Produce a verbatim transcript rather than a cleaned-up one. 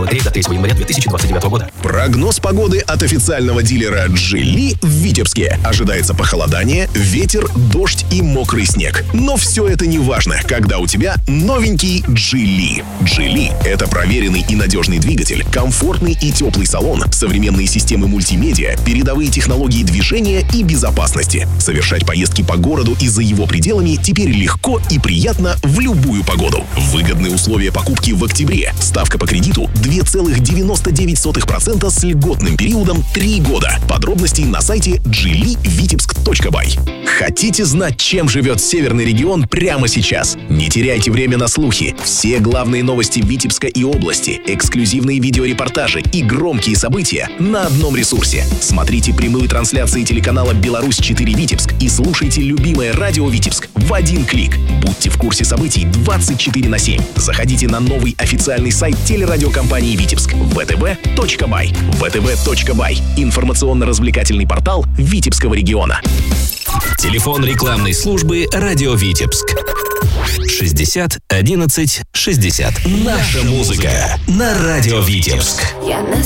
До третьего января две тысячи двадцать девятого года. Прогноз погоды от официального дилера Джили в Витебске. Ожидается похолодание, ветер, дождь и мокрый снег. Но все это не важно, когда у тебя новенький Джили. Джили — это проверенный и надежный двигатель, комфортный и теплый салон, современные системы мультимедиа, передовые технологии движения и безопасности. Совершать поездки по городу и за его пределами теперь легко и приятно в любую погоду. Выгодные условия покупки в октябре. Ставка по кредиту две целых девяносто девять сотых процента с льготным периодом три года. Подробности на сайте джили витебск точка бай. Хотите знать, чем живет северный регион прямо сейчас? Не теряйте время на слухи. Все главные новости Витебска и области, эксклюзивные видеорепортажи и громкие события на одном ресурсе. Смотрите прямые трансляции телеканала «Беларусь четыре Витебск» и слушайте любимое радио Витебск в один клик. Будьте в курсе событий двадцать четыре на семь. Заходите на новый официальный сайт телерадиокомпании «Витебск» вэ тэ вэ точка бай. вэ тэ вэ точка бай – информационно-развлекательный портал Витебского региона. Телефон рекламной службы «Радио Витебск». шестьдесят одиннадцать шестьдесят. Наша музыка на «Радио Витебск».